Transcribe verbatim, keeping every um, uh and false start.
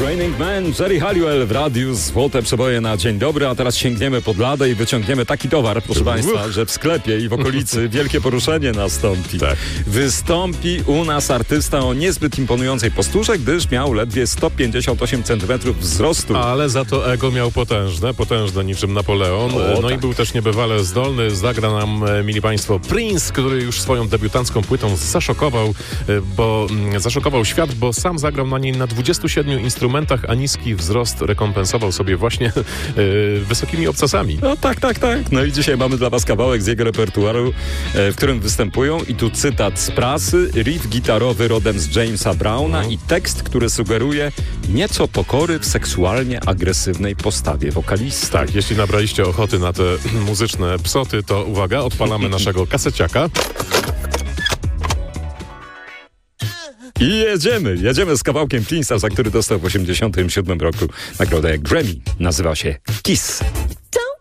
Raining Man, Jerry Halliwell w radiu, złote przeboje na dzień dobry, a teraz sięgniemy pod ladę i wyciągniemy taki towar, proszę Państwa, że w sklepie i w okolicy wielkie poruszenie nastąpi. Tak. Wystąpi u nas artysta o niezbyt imponującej posturze, gdyż miał ledwie sto pięćdziesiąt osiem centymetrów wzrostu. Ale za to ego miał potężne, potężne niczym Napoleon. O, no tak. i był też niebywale zdolny. Zagra nam, mili Państwo, Prince, który już swoją debiutancką płytą zaszokował, bo zaszokował świat, bo sam zagrał na niej na dwudziestu siedmiu instrumentach, a niski wzrost rekompensował sobie właśnie yy, wysokimi obcasami. No tak, tak, tak. No i dzisiaj mamy dla Was kawałek z jego repertuaru, e, w którym występują, i tu cytat z prasy, riff gitarowy rodem z Jamesa Browna no. i tekst, który sugeruje nieco pokory w seksualnie agresywnej postawie wokalisty. Tak, jeśli nabraliście ochoty na te muzyczne psoty, to uwaga, odpalamy naszego kaseciaka. I jedziemy, jedziemy z kawałkiem Prince'a, za który dostał w osiemdziesiątym siódmym roku nagrodę Grammy. Nazywa się Kiss.